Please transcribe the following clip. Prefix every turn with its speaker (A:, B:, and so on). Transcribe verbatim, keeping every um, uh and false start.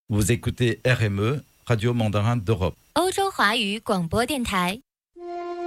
A: Vous écoutez R M E, Radio Mandarin d'Europe.
B: 欧洲华语广播电台。